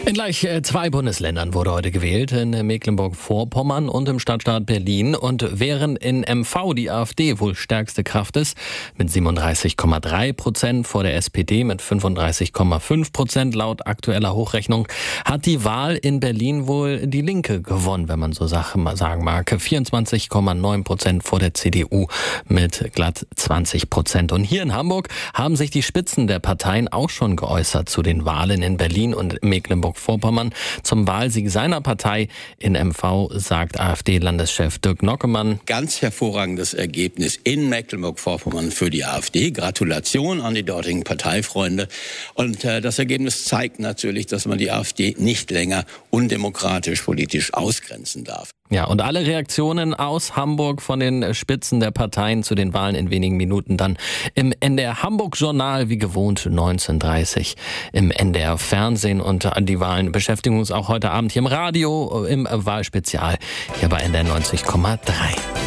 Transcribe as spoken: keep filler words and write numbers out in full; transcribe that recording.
In gleich zwei Bundesländern wurde heute gewählt, in Mecklenburg-Vorpommern und im Stadtstaat Berlin. Und während in M V die AfD wohl stärkste Kraft ist, mit siebenunddreißig Komma drei Prozent vor der S P D mit fünfunddreißig Komma fünf Prozent laut aktueller Hochrechnung, hat die Wahl in Berlin wohl die Linke gewonnen, wenn man so sagen mag. vierundzwanzig Komma neun Prozent vor der C D U mit glatt zwanzig Prozent. Und hier in Hamburg haben sich die Spitzen der Parteien auch schon geäußert zu den Wahlen in Berlin und Mecklenburg-Vorpommern. Zum Wahlsieg seiner Partei in M V sagt AfD-Landeschef Dirk Nockemann: Ganz hervorragendes Ergebnis in Mecklenburg-Vorpommern für die AfD. Gratulation an die dortigen Parteifreunde. Und äh, das Ergebnis zeigt natürlich, dass man die AfD nicht länger undemokratisch politisch ausgrenzen darf. Ja, und alle Reaktionen aus Hamburg von den Spitzen der Parteien zu den Wahlen in wenigen Minuten dann im N D R Hamburg Journal, wie gewohnt neunzehn Uhr dreißig im N D R Fernsehen. Und die Wahlen beschäftigen uns auch heute Abend hier im Radio, im Wahlspezial hier bei N D R neunzig Komma drei.